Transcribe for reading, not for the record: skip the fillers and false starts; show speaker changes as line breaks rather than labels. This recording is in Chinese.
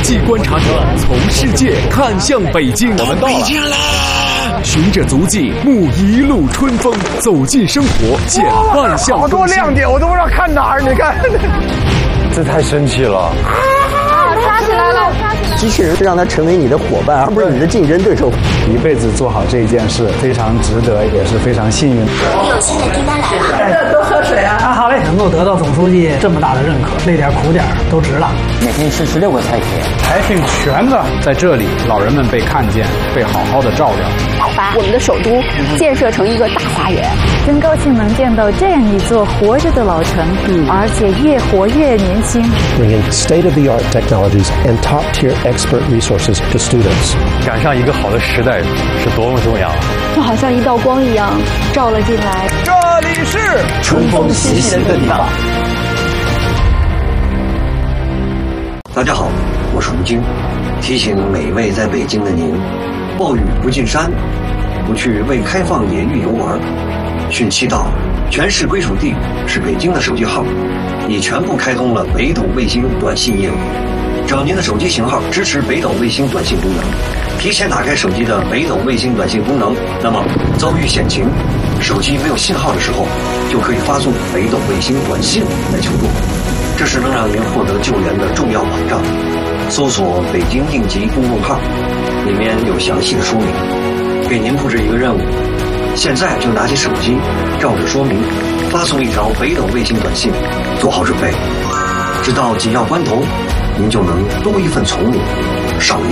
际观察者从世界看向北京，
我们到北京了。
循着足迹，沐一路春风，走进生活，见万象
好多亮点，我都不知道看哪儿。你看，
这太神奇了！
抓起来了！
机器人是让它成为你的伙伴，而不是你的竞争对手。
一辈子做好这一件事，非常值得，也是非常幸运。
有新的订单来了，
多喝水啊！
好嘞，能够得到总书记这么大的认可，累点苦点都值了。
每天吃16个菜品，
还挺全的。在这里，老人们被看见，被好好的照料。
把我们的首都建设成一个大花园，
真高兴能见到这样一座活着的老城，而且越活越年轻。
Bringing state-of-the-art technologies and top-tier expert resources to students。
赶上一个好的时代是多么重要啊！
就好像一道光一样照了进来。
这里是
春风习习的地方。
大家好，我是吴京，提醒每位在北京的您：暴雨不进山，不去未开放野域游玩。汛期到，全市归属地是北京的手机号已全部开通了北斗卫星短信业务。只要您的手机型号支持北斗卫星短信功能，提前打开手机的北斗卫星短信功能，那么遭遇险情，手机没有信号的时候，就可以发送北斗卫星短信来求助。这是能让您获得救援的重要保障。搜索北京应急公众号，里面有详细的说明。给您布置一个任务，现在就拿起手机，照着说明发送一条北斗卫星短信，做好准备，直到紧要关头，您就能多一份从容，少一